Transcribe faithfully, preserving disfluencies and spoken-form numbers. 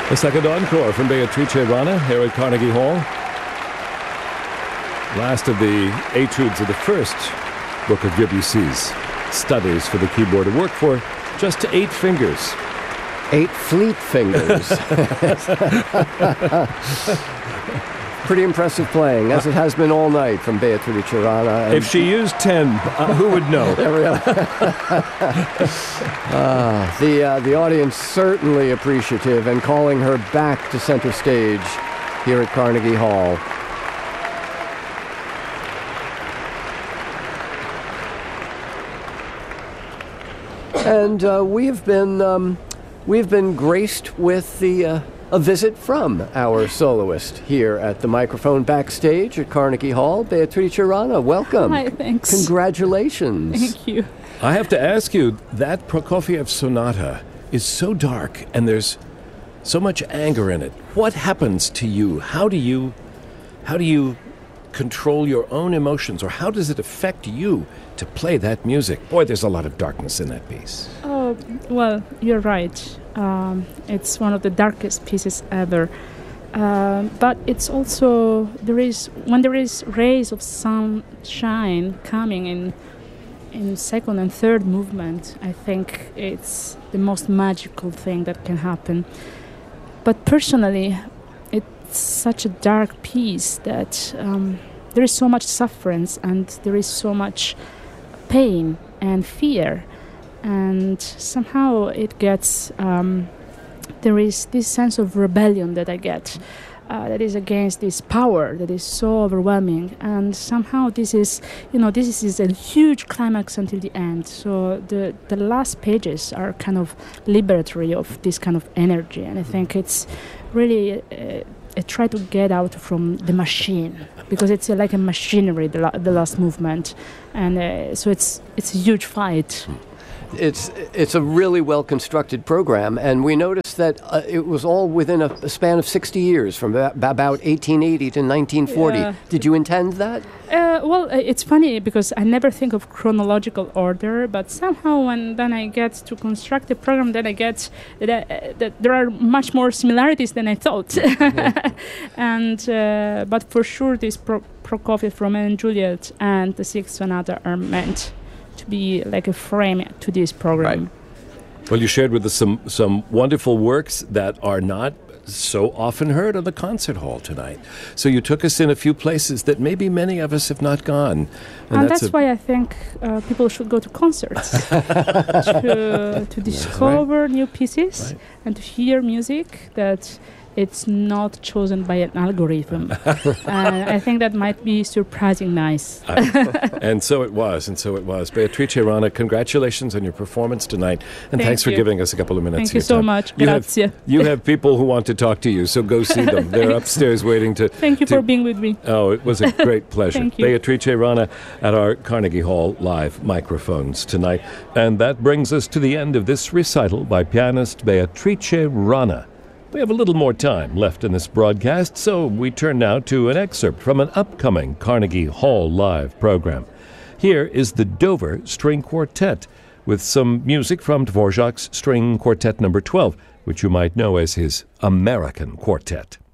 The second encore from Beatrice Rana here at Carnegie Hall. Last of the etudes of the first book of Debussy's studies for the keyboard, to work for just eight fingers. Eight fleet fingers. Pretty impressive playing, as it has been all night from Beatrice Rana. If she used ten, uh, who would know? uh, the, uh, the audience certainly appreciative and calling her back to center stage here at Carnegie Hall. And uh, we have been um, we have been graced with the uh, a visit from our soloist here at the microphone backstage at Carnegie Hall. Beatrice Rana, welcome. Hi, thanks. Congratulations. Thank you. I have to ask you, that Prokofiev sonata is so dark and there's so much anger in it. What happens to you? How do you, how do you control your own emotions, or how does it affect you to play that music? Boy, there's a lot of darkness in that piece. Oh, well, you're right. Um, it's one of the darkest pieces ever. Uh, but it's also, there is, when there is rays of sunshine coming in in second and third movement, I think it's the most magical thing that can happen. But personally, it's such a dark piece that um, there is so much suffering and there is so much pain and fear, and somehow it gets um, there is this sense of rebellion that I get uh, that is against this power that is so overwhelming, and somehow this is you know this is a huge climax until the end. So the the last pages are kind of liberatory of this kind of energy, and I think it's really uh, I try to get out from the machine, because it's uh, like a machinery, the, la- the last movement, and uh, so it's it's a huge fight. It's it's a really well-constructed program, and we noticed that uh, it was all within a, a span of sixty years, from about, about eighteen eighty to nineteen forty. Yeah. Did you intend that? Uh, well, uh, it's funny because I never think of chronological order, but somehow when then I get to construct the program, then I get that, uh, that there are much more similarities than I thought. Yeah. and uh, but for sure, this Pro- Prokofiev, Romeo and Juliet, and the Sixth Sonata are meant to be like a frame to this program. Right. Well, you shared with us some, some wonderful works that are not so often heard on the concert hall tonight. So you took us in a few places that maybe many of us have not gone. And, and that's, that's why I think uh, people should go to concerts to, to discover right. new pieces right. and to hear music that it's not chosen by an algorithm. uh, I think that might be surprising nice. uh, and so it was, and so it was. Beatrice Rana, congratulations on your performance tonight, and Thank thanks you. for giving us a couple of minutes. Thank you so time. much. You Grazie. have, you have people who want to talk to you, so go see them. They're upstairs waiting to... Thank you to, for being with me. Oh, it was a great pleasure. Thank you. Beatrice Rana at our Carnegie Hall live microphones tonight. And that brings us to the end of this recital by pianist Beatrice Rana. We have a little more time left in this broadcast, so we turn now to an excerpt from an upcoming Carnegie Hall Live program. Here is the Dover String Quartet, with some music from Dvorak's String Quartet number twelve, which you might know as his American Quartet.